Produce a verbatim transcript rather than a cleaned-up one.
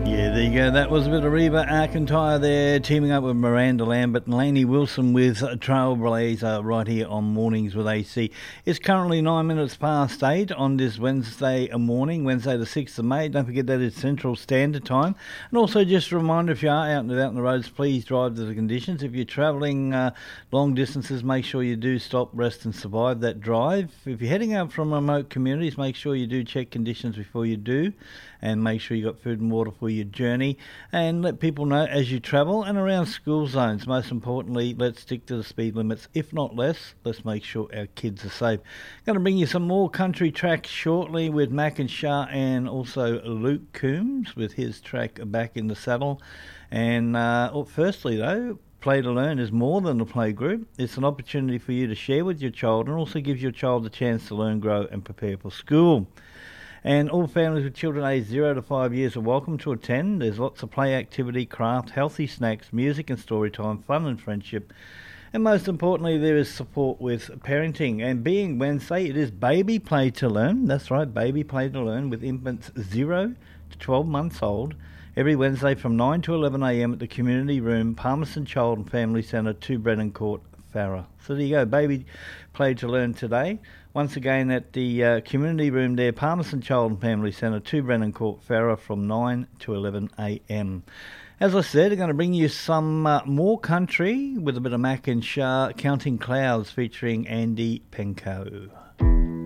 Yeah, there you go. That was a bit of Reba McEntire there, teaming up with Miranda Lambert and Lainey Wilson with Trailblazer right here on Mornings with A C. It's currently nine minutes past eight on this Wednesday morning, Wednesday the sixth of May. Don't forget that it's Central Standard Time. And also just a reminder, if you are out and about on the roads, please drive to the conditions. If you're travelling uh, long distances, make sure you do stop, rest and survive that drive. If you're heading out from remote communities, make sure you do check conditions before you do, and make sure you got food and water for your journey, and let people know as you travel and around school zones. Most importantly, let's stick to the speed limits, if not less. Let's make sure our kids are safe. Going to bring you some more country tracks shortly with Mac and Shah, and also Luke Combs with his track Back in the Saddle. And uh, well, firstly though, Play to Learn is more than a play group. It's an opportunity for you to share with your child, and also gives your child a chance to learn, grow and prepare for school. And all families with children aged zero to five years are welcome to attend. There's lots of play activity, craft, healthy snacks, music and story time, fun and friendship. And most importantly, there is support with parenting. And being Wednesday, it is Baby Play to Learn. That's right, Baby Play to Learn with infants zero to twelve months old. Every Wednesday from nine to eleven a m at the Community Room, Palmerston Child and Family Centre, two Brennan Court, Farrer. So there you go, Baby Play to Learn today. Once again at the uh, Community Room there, Palmerston Child and Family Centre, two Brennan Court, Farrer, from nine to eleven a m. As I said, I'm going to bring you some uh, more country with a bit of Mac and Shah, Counting Clouds featuring Andy Penko.